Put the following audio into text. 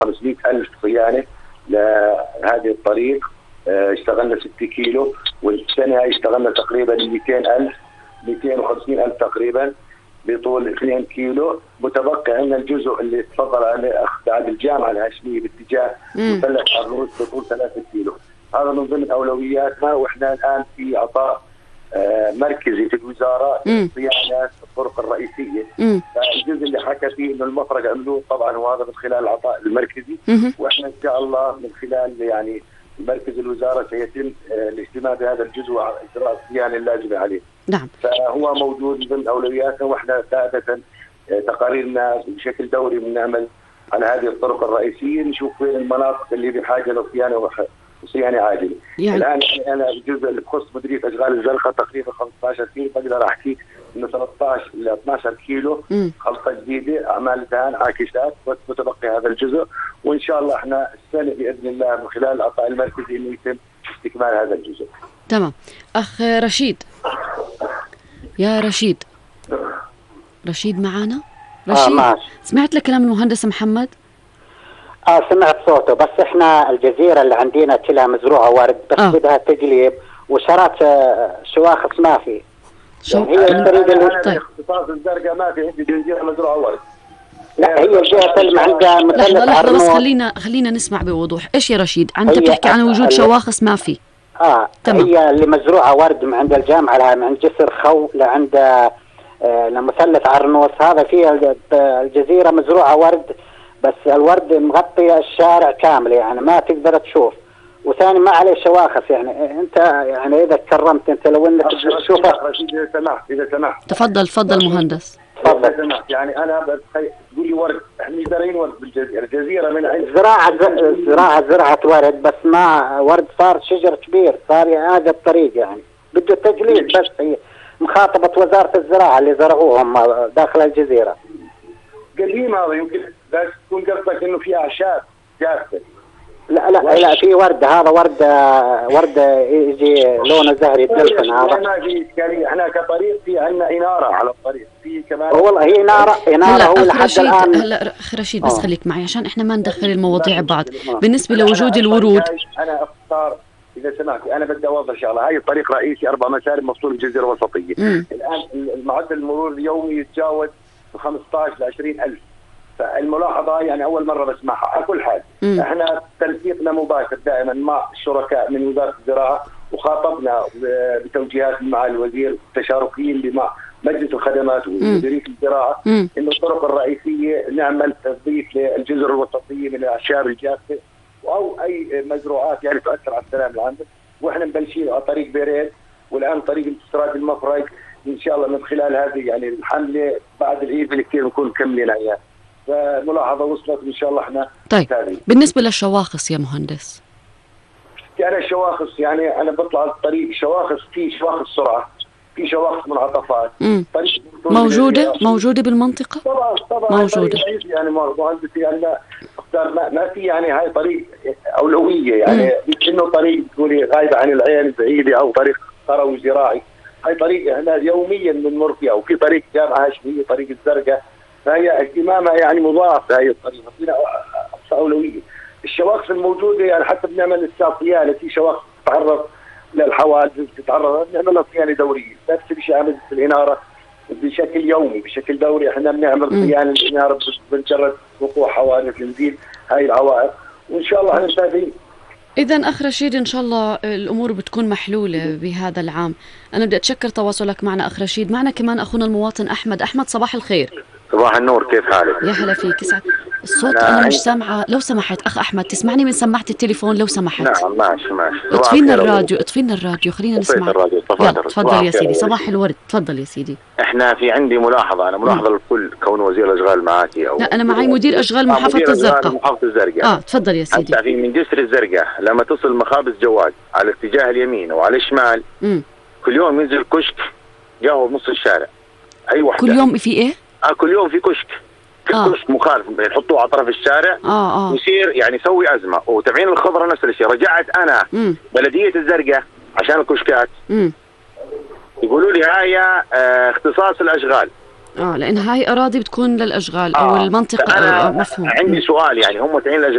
500,000 صيانة لهذه الطريق. اشتغلنا 6 كيلو، والسنة اشتغلنا تقريبا 200,000 250,000 تقريبا بطول 2 كيلو. متبقى عندنا الجزء اللي تفضل عليه أخ بعد الجامعة الهاشمية باتجاه مثلث عرنوس بطول 3 كيلو. هذا من ضمن أولوياتنا، وإحنا الآن في عطاء مركزي في الوزارة صيانة الطرق الرئيسية. فالجزء اللي حكى فيه إنه المفرق عملوه طبعا هو هذا من خلال العطاء المركزي، وإحنا إن شاء الله من خلال يعني مركز الوزارة سيتم الاهتمام بهذا الجزء وإجراء الصيانة اللازمة عليه. نعم. فهو موجود ضمن أولوياتنا، وإحنا ثابتا تقاريرنا بشكل دوري بنعمل على هذه الطرق الرئيسية، نشوف وين المناطق اللي بحاجة لصيانة وصيانة عاجلة. يعني الآن أنا الجزء اللي بخص مديرية أشغال الزرقاء تقريبا 15 كيلو، بقدر أحكي إنه 13 إلى 12 كيلو خلطة جديدة، أعمال دهان عاكسات، بس متبقي هذا الجزء. وإن شاء الله إحنا السنة بإذن الله من خلال العطاء المركزي إنه يتم استكمال هذا الجزء. تمام. أخ رشيد، يا رشيد، رشيد معنا؟ رشيد سمعت لكلام المهندس محمد؟ سمعت صوته، بس احنا الجزيرة اللي عندنا كلها مزروعة ورد، بس بدها تجليب وشرات شواخص ما في. يعني هي الطريقة اللي اختصاص الزرقاء ما في عندي جزيرة مزروعة ورد. لا هي الجهة اللي عندها مثلث عرنوس. بس خلينا نسمع بوضوح. ايش يا رشيد؟ انت بتحكي عن وجود شواخص ما في. تمام. هي اللي مزروعة ورد من عند الجامعة لها، من جسر خو لعند لمثلث عرنوس، هذا فيها الجزيرة مزروعة ورد، بس الورد مغطي الشارع كامل، يعني ما تقدر تشوف. وثاني ما عليه شواخص. يعني انت يعني اذا تكرمت انت لو انك تشوفه. اذا سمحت تفضل مهندس. تفضل. يعني انا تقول لي ورد، احنا زارعين ورد بالجزيره، الجزيره من عند زراعه ورد، بس ما ورد صار شجر كبير، صار هذا الطريق يعني بده تجليد. بس هي مخاطبه وزاره الزراعه اللي زرعوهم داخل الجزيره. قديم هذا، يمكن لا تكون قصدك انه في اعشاب جافه. لا في ورد، هذا ورد يجي لونه زهري الدلفن. هذا ما في اشكاليه، احنا كطريق في عندنا اناره على الطريق، في كمان والله هي اناره هو لحد الان. هلا اخ رشيد بس خليك معي عشان احنا ما ندخل المواضيع ببعض. بالنسبه لوجود الورود، انا اختصار اذا سمحتي، انا بدي اوضح شغله. هاي الطريق رئيسي 4 مسار مفصول بالجزيره الوسطيه. الان المعدل المرور اليومي يتجاوز 15 ل 20,000. فالملاحظه يعني اول مره بسمعها. على كل حال احنا تنسيقنا مباشر دائما مع الشركاء من وزاره الزراعه، وخاطبنا بتوجيهات معالي الوزير تشاركيين مع مجلس الخدمات ومديريه الزراعه انه الطرق الرئيسيه نعمل تضييف للجزر الوسطيه من الاعشاب الجافه او اي مزروعات يعني تؤثر على السلام العام. واحنا مبلشين على طريق بيرين، والان طريق استراد المفرق ان شاء الله من خلال هذه يعني الحمله بعد العيد بالكثير نكون مكملين اياها. فملاحظه وصلت ان شاء الله احنا. طيب تابعين. بالنسبه للشواخص يا مهندس، يعني الشواخص يعني انا بطلع على الطريق شواخص، في شواخص سرعه، في شواخص منعطفات. موجوده بالمنطقه؟ طبعا موجوده. يعني مهندس يعني ما في يعني هاي طريق اولويه، يعني انه طريق تقولي غايبه عن العين بعيده او طريق ثروي زراعي. هاي طريق احنا يوميا بنمر فيها، وفي طريق جامعه هاشميه، طريق الزرقاء، فهي اهتمامها يعني مضاعف. هاي الطريقه فينا اولويه. الشواخص الموجوده يعني حتى بنعمل صيانه في شواخص تتعرض للحوادث، تتعرض نعملها صيانه دوريه. نفس الشيء عملت في الاناره بشكل يومي بشكل دوري، احنا بنعمل صيانه الاناره بمجرد وقوع حوادث نزيل هاي العوائق، وان شاء الله هننتهي. إذا أخ رشيد إن شاء الله الأمور بتكون محلولة بهذا العام. أنا بدي أتشكر تواصلك معنا أخ رشيد. معنا كمان أخونا المواطن أحمد. صباح الخير. صباح النور، كيف حالك؟ يا هلا فيك. يسعد الصوت. أنا مش سامعة، لو سمحت أخ أحمد تسمعني من سماعة التليفون لو سمحت. نعم ماشي. اطفينا الراديو خلينا نسمع. تفضل يا سيدي. صباح الورد. تفضل يا سيدي. احنا في عندي ملاحظة، أنا ملاحظة للكل كون وزير الأشغال معاكي أو لا أنا معي مدير أشغال محافظة الزرقاء. تفضل يا سيدي. حتى في من جسر الزرقاء لما تصل مخابز جواد على اتجاه اليمين وعلى الشمال كل يوم ينزل كشك قهوة بنص الشارع. أي وحدة. كل يوم في إيه؟ كل يوم في كشك. كشك مخالف يحطوه على طرف الشارع. ويصير يعني يسوي أزمة. وتبعين الخضرة نفس الشيء. رجعت أنا بلدية الزرقاء عشان الكشكات. يقولوا لي هاي اختصاص الأشغال. لان هاي اراضي بتكون للاشغال او المنطقه. مفهوم. عندي سؤال، يعني هم تعيين الاشغال